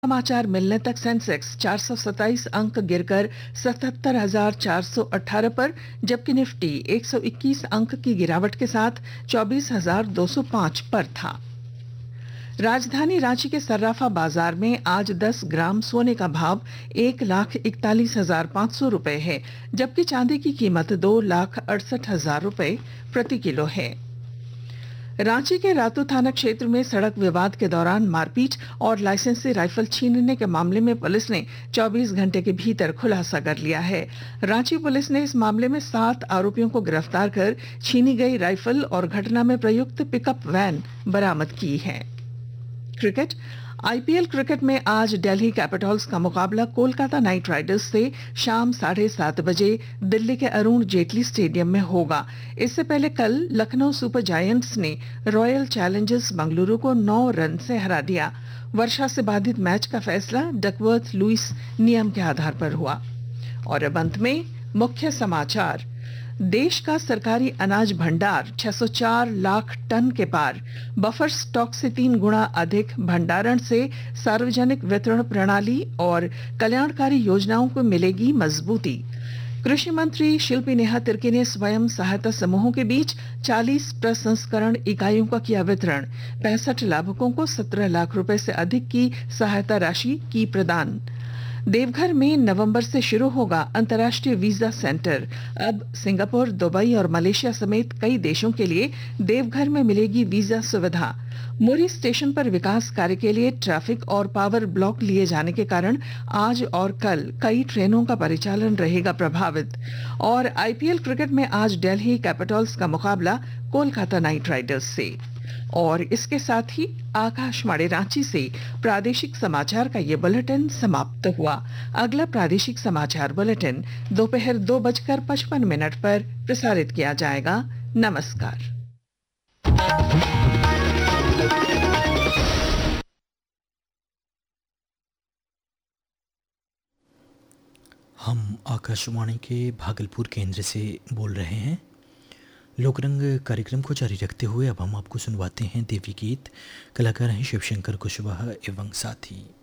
समाचार मिलने तक सेंसेक्स 427 अंक गिरकर 77,418 पर, जबकि निफ्टी 121 अंक की गिरावट के साथ 24,205 पर था। राजधानी रांची के सर्राफा बाजार में आज 10 ग्राम सोने का भाव 1,41,500 रुपए है, जबकि चांदी की कीमत 2,68,000 रुपए प्रति किलो है। रांची के रातू थाना क्षेत्र में सड़क विवाद के दौरान मारपीट और लाइसेंसी राइफल छीनने के मामले में पुलिस ने 24 घंटे के भीतर खुलासा कर लिया है। रांची पुलिस ने इस मामले में 7 आरोपियों को गिरफ्तार कर छीनी गई राइफल और घटना में प्रयुक्त पिकअप वैन बरामद की है। क्रिकेट। आईपीएल क्रिकेट में आज दिल्ली कैपिटल्स का मुकाबला कोलकाता नाइट राइडर्स से शाम 7:30 बजे दिल्ली के अरुण जेटली स्टेडियम में होगा। इससे पहले कल लखनऊ सुपर जायंट्स ने रॉयल चैलेंजर्स बेंगलुरु को 9 रन से हरा दिया। वर्षा से बाधित मैच का फैसला डकवर्थ लुइस नियम के आधार पर हुआ। और अब अंत में मुख्य समाचार। देश का सरकारी अनाज भंडार 604 लाख टन के पार, बफर स्टॉक से 3 गुना अधिक। भंडारण से सार्वजनिक वितरण प्रणाली और कल्याणकारी योजनाओं को मिलेगी मजबूती। कृषि मंत्री शिल्पी नेहा तिर्की ने स्वयं सहायता समूहों के बीच 40 प्रसंस्करण इकाइयों का किया वितरण। 65 लाभुकों को 17 लाख रुपए से अधिक की सहायता राशि की प्रदान। देवघर में नवंबर से शुरू होगा अंतर्राष्ट्रीय वीजा सेंटर। अब सिंगापुर, दुबई और मलेशिया समेत कई देशों के लिए देवघर में मिलेगी वीजा सुविधा। मुरी स्टेशन पर विकास कार्य के लिए ट्रैफिक और पावर ब्लॉक लिए जाने के कारण आज और कल कई ट्रेनों का परिचालन रहेगा प्रभावित। और आईपीएल क्रिकेट में आज दिल्ली कैपिटल्स का मुकाबला कोलकाता नाइट राइडर्स से। और इसके साथ ही आकाशवाणी रांची से प्रादेशिक समाचार का ये बुलेटिन समाप्त हुआ। अगला प्रादेशिक समाचार बुलेटिन दोपहर 2:55 पर प्रसारित किया जाएगा। नमस्कार। हम आकाशवाणी के भागलपुर केंद्र से बोल रहे हैं। लोकरंग कार्यक्रम को जारी रखते हुए अब हम आपको सुनवाते हैं देवी गीत। कलाकार हैं शिवशंकर कुशवाहा एवं साथी।